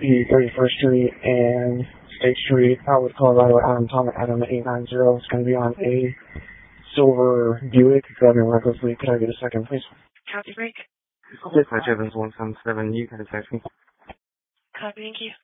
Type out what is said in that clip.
the 31st Street and State Street, Outwood, Colorado, Adam 890. It's going to be on a silver Buick driving recklessly. Could I get a second, please? Copy, break. Dispatch Evans 177, you can attach me. Copy, thank you.